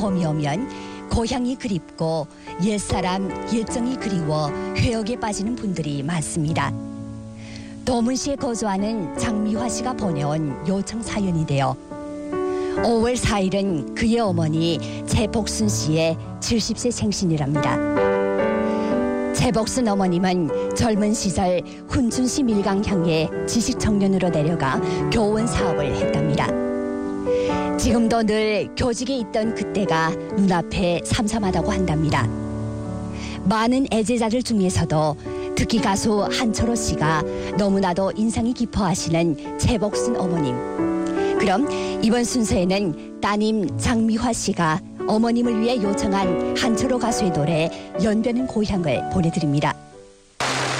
봄이 오면 고향이 그립고 옛사람 옛정이 그리워 회역에 빠지는 분들이 많습니다. 도문시에 거주하는 장미화 씨가 보내온 요청 사연인데요. 5월 4일은 그의 어머니 최복순 씨의 70세 생신이랍니다. 최복순 어머님은 젊은 시절 훈춘시 밀강향에 지식청년으로 내려가 교원 사업을 했답니다. 지금도 늘 교직에 있던 그때가 눈앞에 삼삼하다고 한답니다. 많은 애제자들 중에서도 특히 가수 한철호 씨가 너무나도 인상이 깊어하시는 최복순 어머님. 그럼 이번 순서에는 따님 장미화 씨가 어머님을 위해 요청한 한철호 가수의 노래 연변은 고향을 보내드립니다.